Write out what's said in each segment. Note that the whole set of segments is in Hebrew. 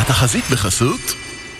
התחזית בחסות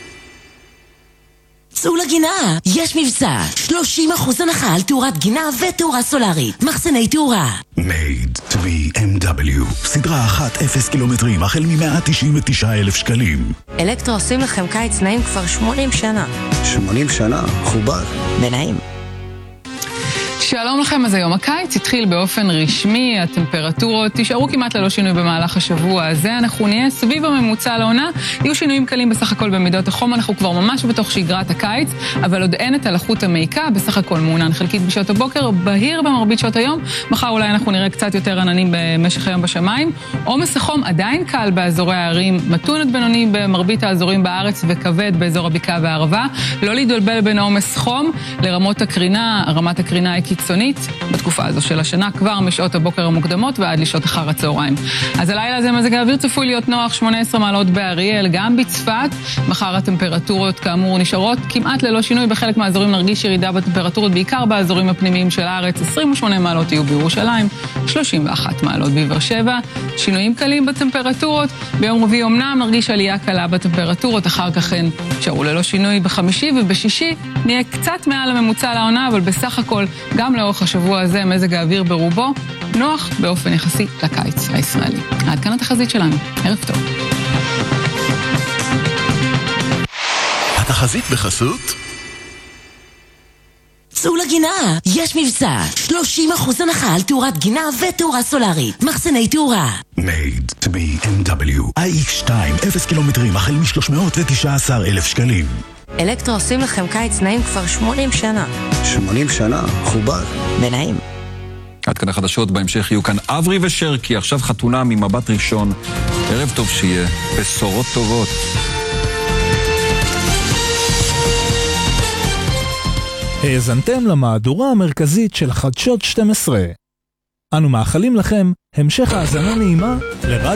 צאו לגינה, יש מבצע 30% הנחה על תאורת גינה ותאורה סולארית. מחסני תאורה Made to be MW, סדרה 1 0 קילומטרים החל מ-199,000 שקלים. אלקטרו עושים לכם קיץ נעים כבר 80 שנה. 80 שנה? חובר. בנעים. שלום לכם, אז היום הקיץ התחיל באופן רשמי, הטמפרטורות תישארו כמעט ללא שינוי במהלך השבוע הזה, אנחנו נהיה סביב הממוצע לעונה, יהיו שינויים קלים בסך הכל במידות החום, אנחנו כבר ממש בתוך שגרת הקיץ, אבל עוד אין את הלחות המעיקה, בסך הכל מעונן חלקית בשעות הבוקר, בהיר במרבית שעות היום, מחר אולי אנחנו נראה קצת יותר עננים במשך היום בשמיים, עומס החום עדיין קל באזורי הערים, מתון עד בינוני במרבית האזורים בארץ וכבד באזור הבקעה והערבה, לא להתבלבל בין עומס חום לרמות הקרינה, רמת הקרינה קיצונית בתקופה הזו של השנה, כבר משעות הבוקר המוקדמות ועד לשעות אחר הצהריים. אז הלילה הזה מזג האוויר צפוי להיות נוח, 18 מעלות באריאל, גם בצפת. מחר הטמפרטורות כאמור נשארות כמעט ללא שינוי, בחלק מהאזורים נרגיש ירידה בטמפרטורות, בעיקר באזורים הפנימיים של הארץ. 28 מעלות יהיו בירושלים, 31 מעלות בבאר שבע. שינויים קלים בטמפרטורות. ביום רביעי אומנם נרגיש עלייה קלה בטמפרטורות, אחר כך נשארו ללא שינוי בחמישי ובשישי. נהיה קצת מעל הממוצע לעונה, אבל בסך הכל גם לאורך השבוע הזה מזג האוויר ברובו נוח באופן יחסי לקיץ הישראלי. עד כאן התחזית שלנו. ערב טוב. התחזית בחסות צאו לגינה, יש מבצע 30% הנחה על תאורת גינה ותאורה סולארית. מחסני תאורה Made to be MW, iX2 0 קילומטרים החל מ-319,000 שקלים. אלקטרו עושים לכם קיץ נעים כבר 80 שנה. 80 שנה? חובר. בנעים. עד כאן החדשות, בהמשך יהיו כאן אברי ושרקי, עכשיו חתונה ממבט ראשון. ערב טוב שיהיה, בשורות טובות. האזנתם למהדורה המרכזית של חדשות 12. אנו מאחלים לכם המשך האזנה נעימה לרדיו